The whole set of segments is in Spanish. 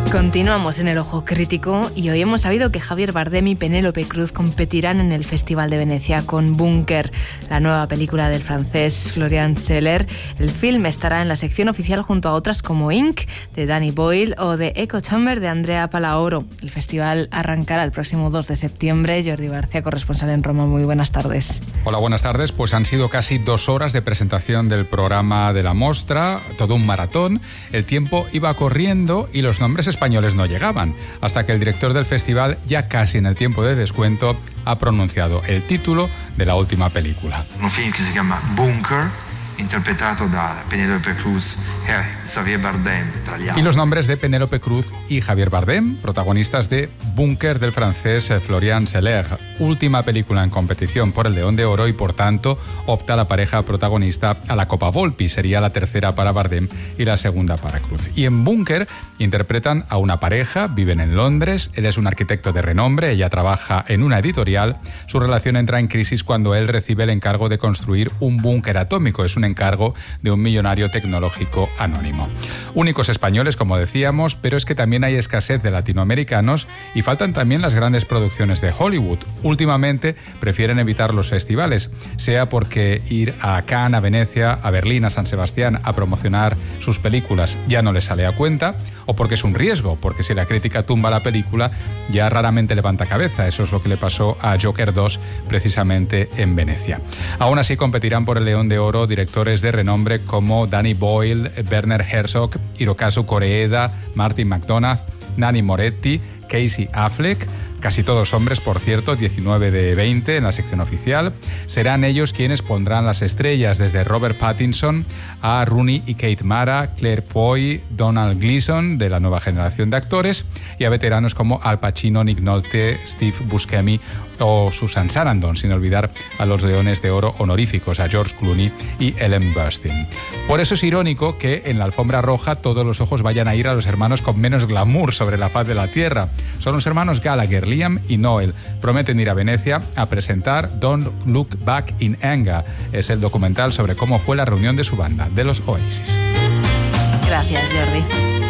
Continuamos en el Ojo Crítico y hoy hemos sabido que Javier Bardem y Penélope Cruz competirán en el Festival de Venecia con Bunker, la nueva película del francés Florian Zeller. El film estará en la sección oficial junto a otras como Ink, de Danny Boyle, o de Echo Chamber, de Andrea Palaoro. El festival arrancará el próximo 2 de septiembre. Jordi García, corresponsal en Roma, muy buenas tardes. Hola, buenas tardes. Pues han sido casi 2 horas de presentación del programa de la mostra, todo un maratón. El tiempo iba corriendo y los nombres españoles no llegaban, hasta que el director del festival, ya casi en el tiempo de descuento, ha pronunciado el título de la última película. Un film que se llama Bunker, interpretado da Penélope Cruz y Javier Bardem. Y los nombres de Penélope Cruz y Javier Bardem, protagonistas de Bunker del francés Florian Zeller, última película en competición por el León de Oro, y por tanto opta la pareja protagonista a la Copa Volpi. Sería la tercera para Bardem y la segunda para Cruz. Y en Bunker interpretan a una pareja, viven en Londres, él es un arquitecto de renombre, ella trabaja en una editorial. Su relación entra en crisis cuando él recibe el encargo de construir un búnker atómico. Es un encargo de un millonario tecnológico anónimo. Únicos españoles, como decíamos, pero es que también hay escasez de latinoamericanos y faltan también las grandes producciones de Hollywood. Últimamente prefieren evitar los festivales, sea porque ir a Cannes, a Venecia, a Berlín, a San Sebastián a promocionar sus películas ya no les sale a cuenta, o porque es un riesgo, porque si la crítica tumba la película ya raramente levanta cabeza. Eso es lo que le pasó a Joker 2 precisamente en Venecia. Aún así competirán por el León de Oro directores de renombre como Danny Boyle, Werner Herzog, Hirokazu Koreeda, Martin McDonagh, Nanni Moretti, Casey Affleck. Casi todos hombres, por cierto, 19 de 20 en la sección oficial. Serán ellos quienes pondrán las estrellas, desde Robert Pattinson a Rooney y Kate Mara, Claire Foy, Donald Gleason, de la nueva generación de actores, y a veteranos como Al Pacino, Nick Nolte, Steve Buscemi o Susan Sarandon, sin olvidar a los Leones de Oro honoríficos, a George Clooney y Ellen Burstyn. Por eso es irónico que en la alfombra roja todos los ojos vayan a ir a los hermanos con menos glamour sobre la faz de la tierra. Son los hermanos Gallagher, Liam y Noel. Prometen ir a Venecia a presentar Don't Look Back in Anger. Es el documental sobre cómo fue la reunión de su banda, de los Oasis. Gracias, Jordi.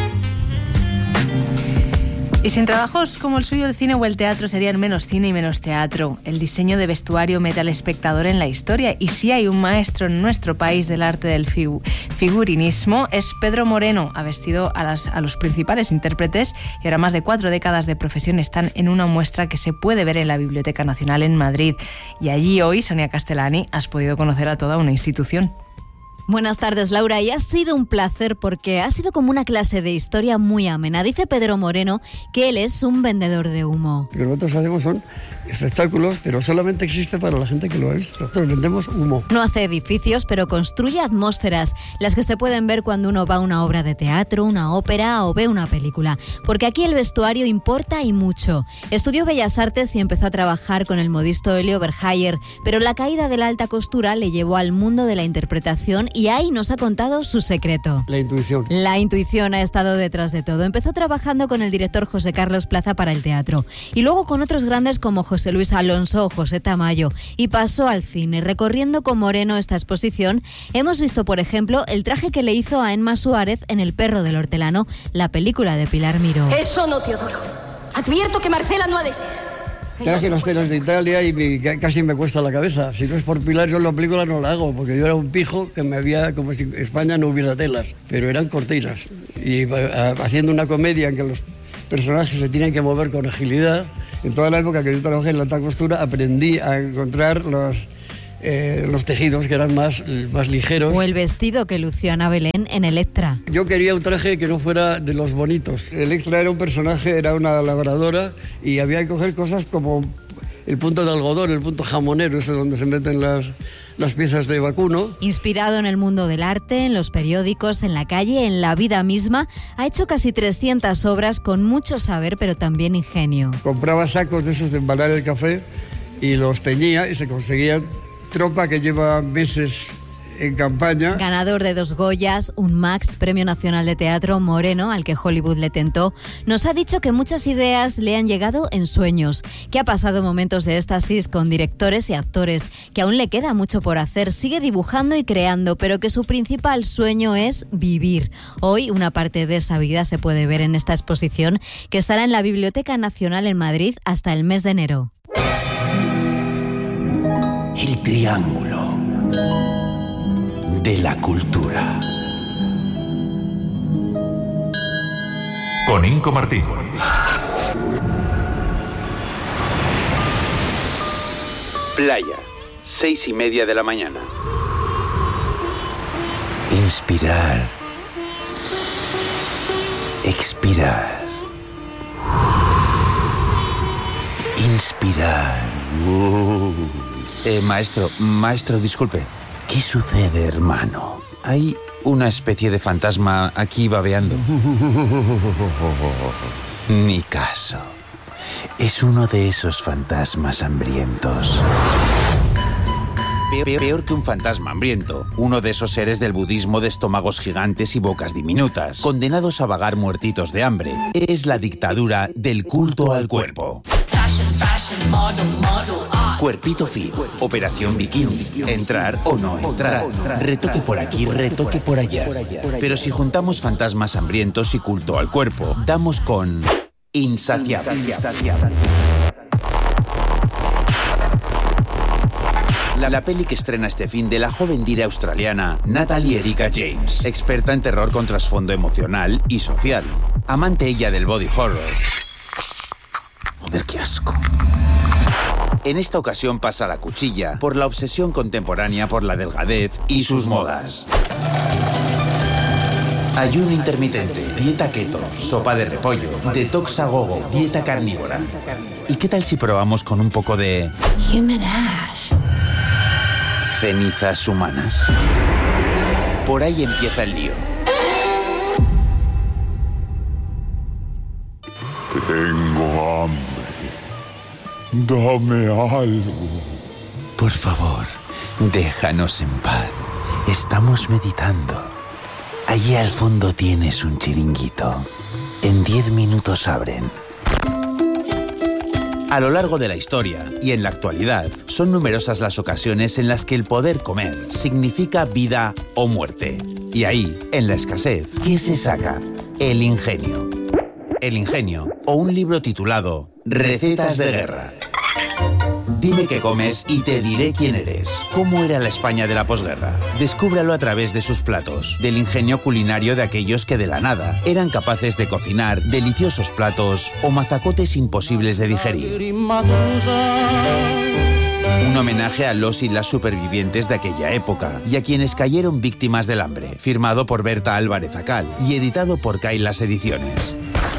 Y sin trabajos como el suyo, el cine o el teatro serían menos cine y menos teatro. El diseño de vestuario mete al espectador en la historia, y si hay un maestro en nuestro país del arte del figurinismo, es Pedro Moreno. Ha vestido a los principales intérpretes y ahora más de 4 décadas de profesión están en una muestra que se puede ver en la Biblioteca Nacional en Madrid. Y allí hoy, Sonia Castellani, has podido conocer a toda una institución. Buenas tardes, Laura, y ha sido un placer porque ha sido como una clase de historia muy amena. Dice Pedro Moreno que él es un vendedor de humo. Lo que nosotros hacemos son espectáculos, pero solamente existe para la gente que lo ha visto. Nosotros vendemos humo. No hace edificios, pero construye atmósferas, las que se pueden ver cuando uno va a una obra de teatro, una ópera o ve una película. Porque aquí el vestuario importa y mucho. Estudió Bellas Artes y empezó a trabajar con el modisto Elio Berhayer, pero la caída de la alta costura le llevó al mundo de la interpretación y ahí nos ha contado su secreto. La intuición. La intuición ha estado detrás de todo. Empezó trabajando con el director José Carlos Plaza para el teatro y luego con otros grandes como José Luis Alonso o José Tamayo, y pasó al cine. Recorriendo con Moreno esta exposición, hemos visto, por ejemplo, el traje que le hizo a Emma Suárez en El perro del hortelano, la película de Pilar Miró. Eso no, Teodoro. Advierto que Marcela no ha de ser. Traje las telas de Italia y casi me cuesta la cabeza. Si no es por Pilar, yo la película no la hago, porque yo era un pijo que me había, como si España no hubiera telas, pero eran cortinas. Y haciendo una comedia en que los personajes se tienen que mover con agilidad, en toda la época que yo trabajé en la alta costura aprendí a encontrar los tejidos que eran más ligeros. O el vestido que lució Ana Belén en Electra. Yo quería un traje que no fuera de los bonitos. Electra era un personaje, era una labradora, y había que coger cosas como el punto de algodón, el punto jamonero, ese donde se meten las piezas de vacuno. Inspirado en el mundo del arte, en los periódicos, en la calle, en la vida misma, ha hecho casi 300 obras con mucho saber, pero también ingenio. Compraba sacos de esos de embalar el café y los teñía y se conseguía tropa que lleva meses en campaña. Ganador de 2 Goyas, un Max, Premio Nacional de Teatro, Moreno, al que Hollywood le tentó, nos ha dicho que muchas ideas le han llegado en sueños, que ha pasado momentos de éxtasis con directores y actores, que aún le queda mucho por hacer, sigue dibujando y creando, pero que su principal sueño es vivir. Hoy una parte de esa vida se puede ver en esta exposición que estará en la Biblioteca Nacional en Madrid hasta el mes de enero. El triángulo de la cultura. Con Inco Martín. Playa, 6:30 de la mañana. Inspirar. Expirar. Inspirar. Maestro, disculpe. ¿Qué sucede, hermano? Hay una especie de fantasma aquí babeando. Ni caso. Es uno de esos fantasmas hambrientos. Peor que un fantasma hambriento, uno de esos seres del budismo de estómagos gigantes y bocas diminutas, condenados a vagar muertitos de hambre. Es la dictadura del culto al cuerpo. Cuerpito Fit, Operación Bikini, entrar o no entrar, retoque por aquí, retoque por allá. Pero si juntamos fantasmas hambrientos y culto al cuerpo, damos con Insaciable. La peli que estrena este fin de la joven dira australiana Natalie Erika James, experta en terror con trasfondo emocional y social, amante ella del body horror. Joder, qué asco. En esta ocasión pasa la cuchilla por la obsesión contemporánea por la delgadez y sus modas. Ayuno intermitente, dieta keto, sopa de repollo, detox a gogo, dieta carnívora. ¿Y qué tal si probamos con un poco de Human Ash? Cenizas humanas. Por ahí empieza el lío. Tengo hambre. Dame algo. Por favor, déjanos en paz. Estamos meditando. Allí al fondo tienes un chiringuito. En 10 minutos abren. A lo largo de la historia y en la actualidad, son numerosas las ocasiones en las que el poder comer significa vida o muerte. Y ahí, en la escasez, ¿qué se saca? El ingenio. El ingenio, o un libro titulado Recetas de guerra. Dime qué comes y te diré quién eres. ¿Cómo era la España de la posguerra? Descúbralo a través de sus platos, del ingenio culinario de aquellos que de la nada eran capaces de cocinar deliciosos platos o mazacotes imposibles de digerir. Un homenaje a los y las supervivientes de aquella época y a quienes cayeron víctimas del hambre, firmado por Berta Álvarez Acal y editado por Kailas Ediciones.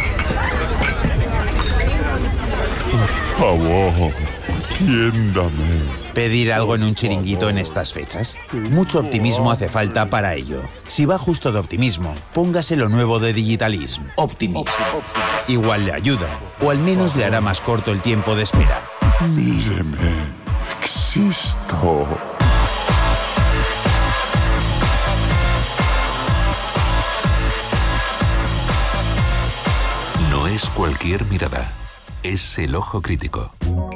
Por favor, atiéndame. ¿Pedir algo en un chiringuito en estas fechas? Mucho optimismo hace falta para ello. Si va justo de optimismo, póngase lo nuevo de Digitalism, Optimist. Igual le ayuda, o al menos le hará más corto el tiempo de espera. Míreme, existo. No es cualquier mirada, es el ojo crítico.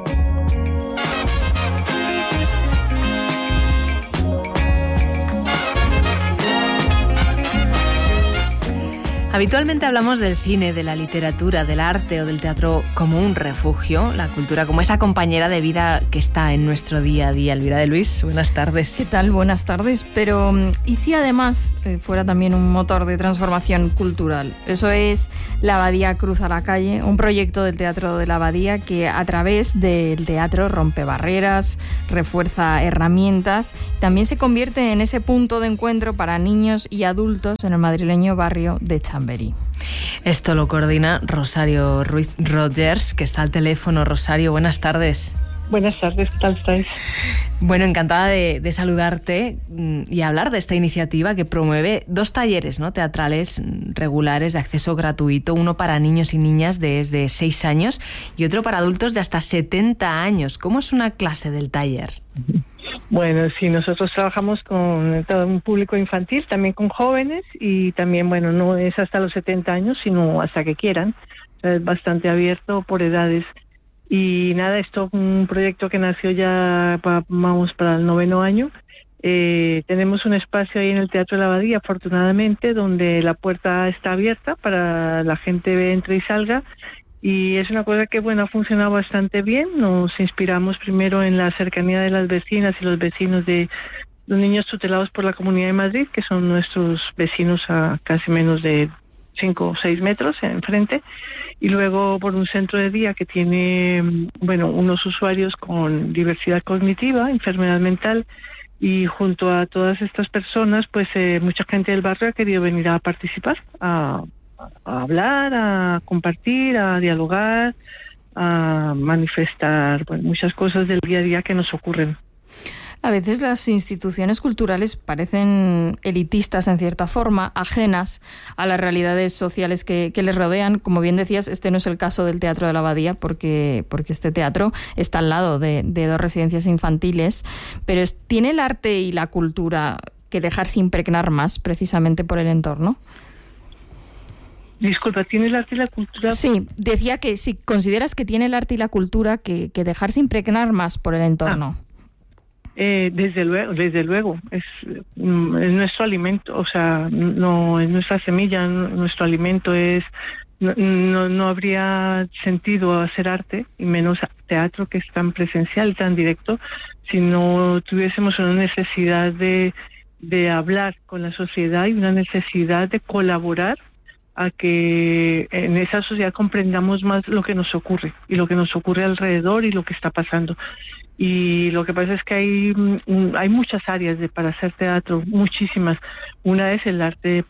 Habitualmente hablamos del cine, de la literatura, del arte o del teatro como un refugio, la cultura como esa compañera de vida que está en nuestro día a día. Elvira de Luis, buenas tardes. ¿Qué tal? Buenas tardes. Pero, ¿y si además fuera también un motor de transformación cultural? Eso es La Abadía Cruza la Calle, un proyecto del Teatro de la Abadía que a través del teatro rompe barreras, refuerza herramientas, también se convierte en ese punto de encuentro para niños y adultos en el madrileño barrio de Chamberí. Esto lo coordina Rosario Ruiz Rogers, que está al teléfono. Rosario, buenas tardes. Buenas tardes, ¿qué tal estáis? Bueno, encantada de saludarte y hablar de esta iniciativa que promueve 2 talleres, ¿no?, teatrales regulares de acceso gratuito, uno para niños y niñas desde 6 años y otro para adultos de hasta 70 años. ¿Cómo es una clase del taller? Bueno, sí, nosotros trabajamos con todo un público infantil, también con jóvenes y también, bueno, no es hasta los 70 años, sino hasta que quieran. O sea, es bastante abierto por edades. Y nada, esto es un proyecto que nació ya, vamos para el 9º año. Tenemos un espacio ahí en el Teatro de la Abadía, afortunadamente, donde la puerta está abierta para la gente entre y salga. Y es una cosa que, bueno, ha funcionado bastante bien. Nos inspiramos primero en la cercanía de las vecinas y los vecinos de los niños tutelados por la Comunidad de Madrid, que son nuestros vecinos a casi menos de 5 o 6 metros enfrente. Y luego por un centro de día que tiene, bueno, unos usuarios con diversidad cognitiva, enfermedad mental. Y junto a todas estas personas, pues mucha gente del barrio ha querido venir a participar, a hablar, a compartir, a dialogar, a manifestar, bueno, muchas cosas del día a día que nos ocurren. A veces las instituciones culturales parecen elitistas en cierta forma, ajenas a las realidades sociales que les rodean. Como bien decías, este no es el caso del Teatro de la Abadía, porque este teatro está al lado de 2 residencias infantiles, pero ¿tiene el arte y la cultura que dejarse impregnar más precisamente por el entorno? Disculpa, ¿tiene el arte y la cultura? Sí, decía que si consideras que tiene el arte y la cultura que dejarse impregnar más por el entorno. Desde luego, es nuestro alimento, o sea, no es nuestra semilla, nuestro alimento es, no habría sentido hacer arte, y menos teatro que es tan presencial, tan directo, si no tuviésemos una necesidad de hablar con la sociedad y una necesidad de colaborar a que en esa sociedad comprendamos más lo que nos ocurre y lo que nos ocurre alrededor y lo que está pasando. Y lo que pasa es que hay muchas áreas para hacer teatro, muchísimas. Una es el arte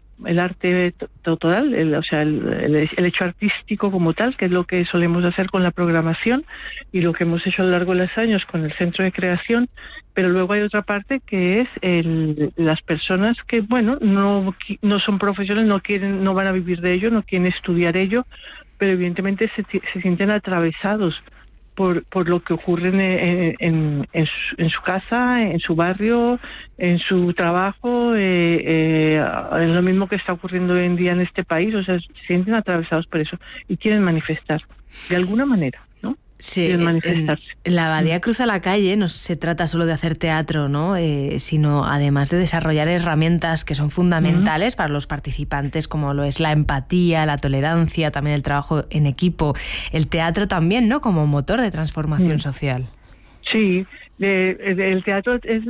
total, o sea, el hecho artístico como tal, que es lo que solemos hacer con la programación y lo que hemos hecho a lo largo de los años con el Centro de Creación. Pero luego hay otra parte que es las personas que, bueno, no son profesionales, no van a vivir de ello, no quieren estudiar ello, pero evidentemente se sienten atravesados por lo que ocurre en su casa, en su barrio, en su trabajo, es lo mismo que está ocurriendo hoy en día en este país. O sea, se sienten atravesados por eso y quieren manifestar de alguna manera, ¿no? Sí, la Abadía cruza la calle, no se trata solo de hacer teatro, ¿no? Sino además de desarrollar herramientas que son fundamentales para los participantes, como lo es la empatía, la tolerancia, también el trabajo en equipo, el teatro también, ¿no? Como motor de transformación social. Sí, el teatro es...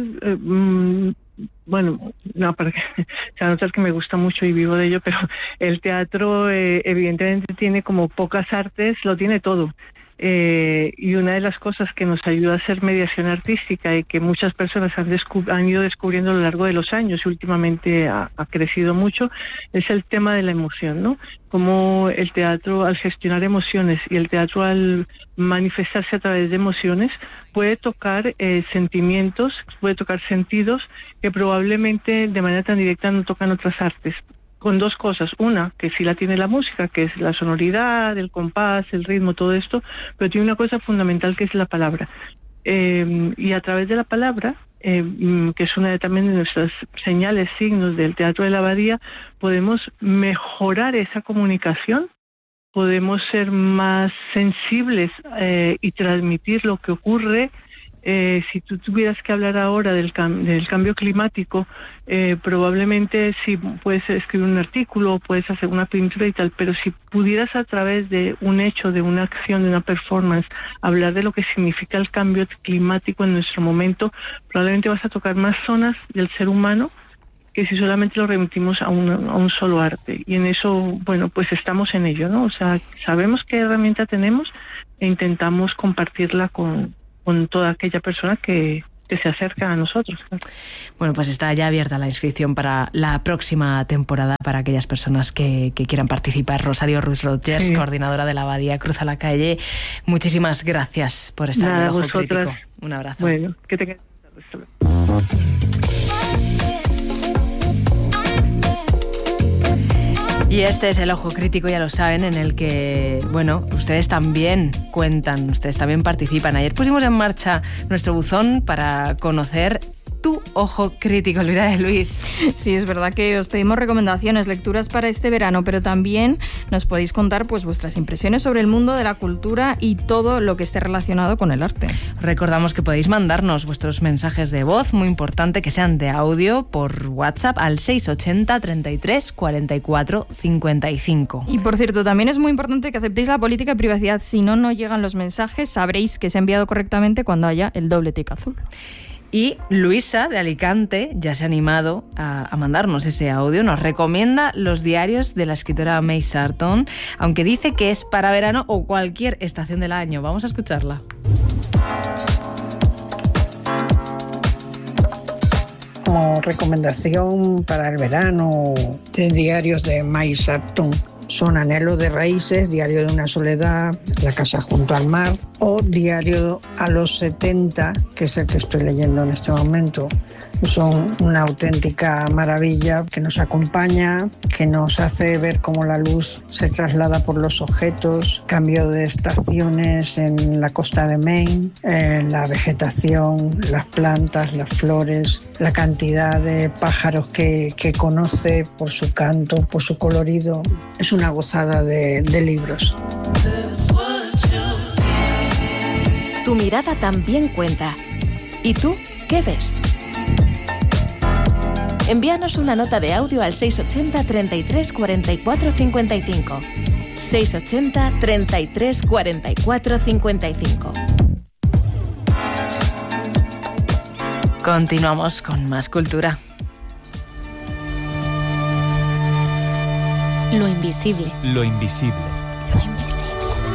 bueno, no, para que se nota que me gusta mucho y vivo de ello, pero el teatro evidentemente tiene como pocas artes, lo tiene todo. Y una de las cosas que nos ayuda a hacer mediación artística y que muchas personas han ido descubriendo a lo largo de los años y últimamente ha crecido mucho, es el tema de la emoción, ¿no? Como el teatro, al gestionar emociones y el teatro al manifestarse a través de emociones, puede tocar sentimientos, puede tocar sentidos que probablemente de manera tan directa no tocan otras artes. Con 2 cosas. Una, que sí la tiene la música, que es la sonoridad, el compás, el ritmo, todo esto, pero tiene una cosa fundamental que es la palabra. Y a través de la palabra, que es una también de nuestras señales, signos del Teatro de la Abadía, podemos mejorar esa comunicación, podemos ser más sensibles y transmitir lo que ocurre. Si tú tuvieras que hablar ahora del cambio climático, probablemente sí puedes escribir un artículo, puedes hacer una pintura y tal, pero si pudieras a través de un hecho, de una acción, de una performance, hablar de lo que significa el cambio climático en nuestro momento, probablemente vas a tocar más zonas del ser humano que si solamente lo remitimos a un solo arte. Y en eso, bueno, pues estamos en ello, ¿no? O sea, sabemos qué herramienta tenemos e intentamos compartirla con toda aquella persona que se acerca a nosotros. Bueno, pues está ya abierta la inscripción para la próxima temporada para aquellas personas que quieran participar. Rosario Ruiz Rogers, coordinadora de la Abadía Cruza la Calle, muchísimas gracias por estar en el Ojo Crítico. Un abrazo. Bueno, que tengas... Y este es el Ojo Crítico, ya lo saben, en el que, bueno, ustedes también cuentan, ustedes también participan. Ayer pusimos en marcha nuestro buzón para conocer tu Ojo Crítico, Luis. Sí, es verdad que os pedimos recomendaciones, lecturas para este verano, pero también nos podéis contar pues vuestras impresiones sobre el mundo de la cultura y todo lo que esté relacionado con el arte. Recordamos que podéis mandarnos vuestros mensajes de voz, muy importante que sean de audio, por WhatsApp al 680 33 44 55. Y por cierto, también es muy importante que aceptéis la política de privacidad. Si no llegan los mensajes, sabréis que se ha enviado correctamente cuando haya el doble tic azul. Y Luisa, de Alicante, ya se ha animado a mandarnos ese audio. Nos recomienda los diarios de la escritora May Sarton, aunque dice que es para verano o cualquier estación del año. Vamos a escucharla. Como recomendación para el verano de diarios de May Sarton son Anhelo de Raíces, Diario de una Soledad, La Casa junto al mar, o Diario a los 70, que es el que estoy leyendo en este momento. Son una auténtica maravilla que nos acompaña, que nos hace ver cómo la luz se traslada por los objetos, cambio de estaciones en la costa de Maine, la vegetación, las plantas, las flores, la cantidad de pájaros que conoce por su canto, por su colorido. Es una gozada de libros. Tu mirada también cuenta. ¿Y tú qué ves? Envíanos una nota de audio al 680 33 44 55. 680 33 44 55. Continuamos con más cultura. Lo invisible. Lo invisible. Lo invisible.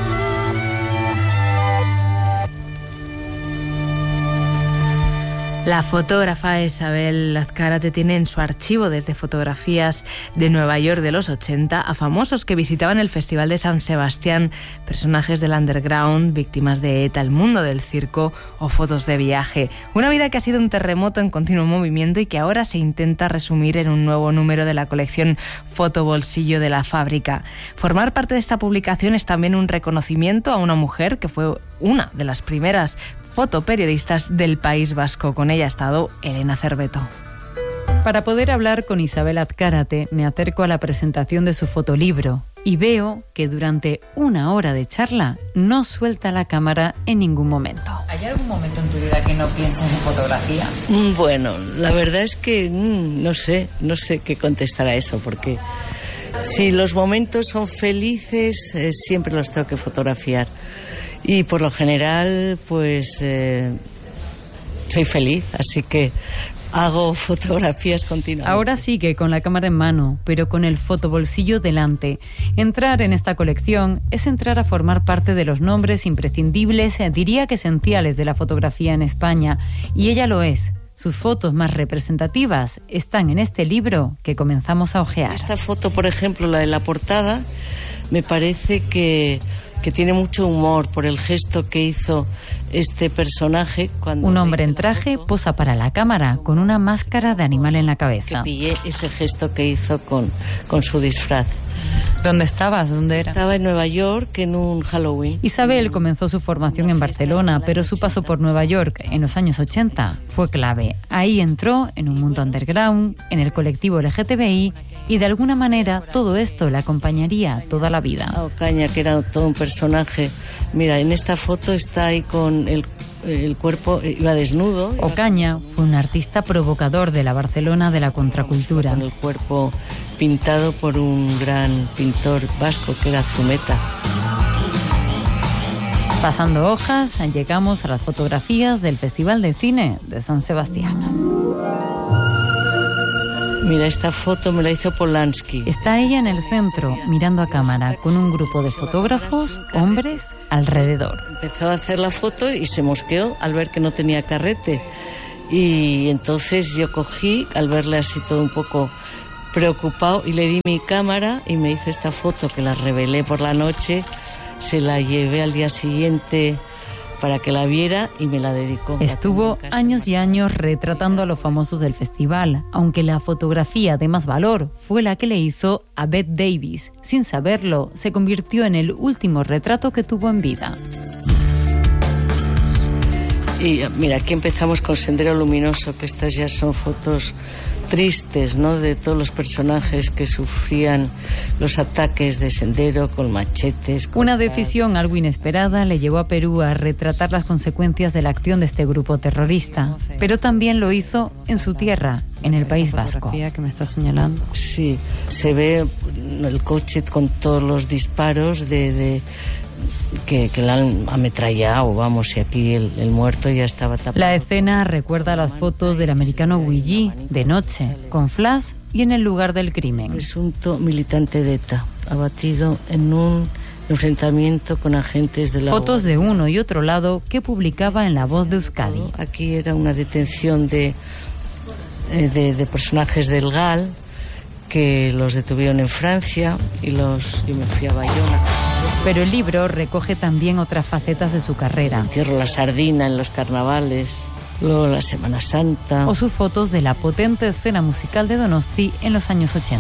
La fotógrafa Isabel Azcárate tiene en su archivo desde fotografías de Nueva York de los 80 a famosos que visitaban el Festival de San Sebastián, personajes del underground, víctimas de ETA, el mundo del circo o fotos de viaje. Una vida que ha sido un terremoto en continuo movimiento y que ahora se intenta resumir en un nuevo número de la colección Fotobolsillo de la Fábrica. Formar parte de esta publicación es también un reconocimiento a una mujer que fue una de las primeras fotoperiodistas del País Vasco. Con ella ha estado Elena Cerveto. Para poder hablar con Isabel Azcárate, me acerco a la presentación de su fotolibro y veo que durante una hora de charla no suelta la cámara en ningún momento. ¿Hay algún momento en tu vida que no pienses en fotografía? Bueno, la verdad es que no sé qué contestar a eso, porque si los momentos son felices, siempre los tengo que fotografiar. Y por lo general, pues soy feliz, así que hago fotografías continuamente. Ahora sigue con la cámara en mano, pero con el fotobolsillo delante. Entrar en esta colección es entrar a formar parte de los nombres imprescindibles, diría que esenciales de la fotografía en España, y ella lo es. Sus fotos más representativas están en este libro que comenzamos a hojear. Esta foto, por ejemplo, la de la portada, me parece que tiene mucho humor por el gesto que hizo este personaje cuando... Un hombre en traje posa para la cámara con una máscara de animal en la cabeza. Que pillé ese gesto que hizo con su disfraz. ¿Dónde estabas? ¿Dónde era? Estaba en Nueva York en un Halloween. Isabel comenzó su formación en Barcelona, pero su paso por Nueva York en los años 80 fue clave. Ahí entró en un mundo underground, en el colectivo LGTBI, y de alguna manera todo esto le acompañaría toda la vida. Ocaña, que era todo un personaje. Mira, en esta foto está ahí con el cuerpo, iba desnudo. Ocaña fue un artista provocador de la Barcelona de la contracultura. Con el cuerpo pintado por un gran pintor vasco que era Zumeta. Pasando hojas, llegamos a las fotografías del Festival de Cine de San Sebastián. Mira, esta foto me la hizo Polanski. Está ella en el centro, mirando a cámara, con un grupo de fotógrafos, hombres, alrededor. Empezó a hacer la foto y se mosqueó al ver que no tenía carrete. Y entonces yo cogí, al verle así todo un poco preocupado, y le di mi cámara y me hizo esta foto que la revelé por la noche. Se la llevé al día siguiente para que la viera y me la dedicó. Estuvo años y años retratando a los famosos del festival, aunque la fotografía de más valor fue la que le hizo a Bette Davis. Sin saberlo, se convirtió en el último retrato que tuvo en vida. Y mira, aquí empezamos con Sendero Luminoso, que estas ya son fotos tristes, ¿no?, de todos los personajes que sufrían los ataques de Sendero con machetes. Una decisión algo inesperada le llevó a Perú a retratar las consecuencias de la acción de este grupo terrorista, pero también lo hizo en su tierra, en el País Vasco. Que me está señalando. Sí, se ve el coche con todos los disparos que la han ametrallado, vamos, y aquí el muerto ya estaba tapado. La escena recuerda las fotos del americano Guillí de noche, con flash y en el lugar del crimen. Presunto militante de ETA, abatido en un enfrentamiento con agentes de la Fotos de uno y otro lado que publicaba en La Voz de Euskadi. Aquí era una detención de personajes del GAL que los detuvieron en Francia y me fui a Bayona. Pero el libro recoge también otras facetas de su carrera. Entierro la sardina en los carnavales, luego la Semana Santa. O sus fotos de la potente escena musical de Donosti en los años 80.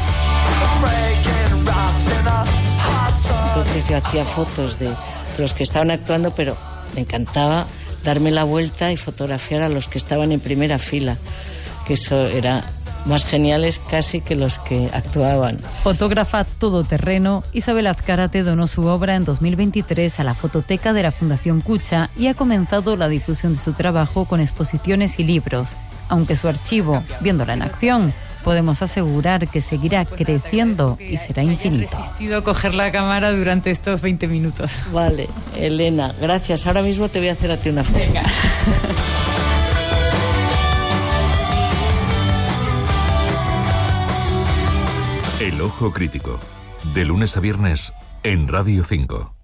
Entonces yo hacía fotos de los que estaban actuando, pero me encantaba darme la vuelta y fotografiar a los que estaban en primera fila, que eso era más geniales casi que los que actuaban. Fotógrafa todoterreno, Isabel Azcárate donó su obra en 2023 a la Fototeca de la Fundación Cucha y ha comenzado la difusión de su trabajo con exposiciones y libros. Aunque su archivo, viéndola en acción, podemos asegurar que seguirá creciendo y será infinito. He resistido a coger la cámara durante estos 20 minutos. Vale, Elena, gracias. Ahora mismo te voy a hacer a ti una foto. Venga. El Ojo Crítico, de lunes a viernes en Radio 5.